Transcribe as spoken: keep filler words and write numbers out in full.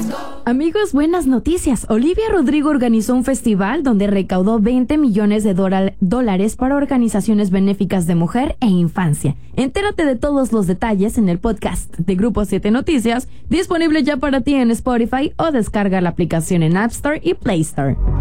Amigos, buenas noticias. Olivia Rodrigo organizó un festival donde recaudó veinte millones de dólares para organizaciones benéficas de mujer e infancia. Entérate de todos los detalles en el podcast de Grupo siete Noticias, disponible ya para ti en Spotify o descarga la aplicación en App Store y Play Store.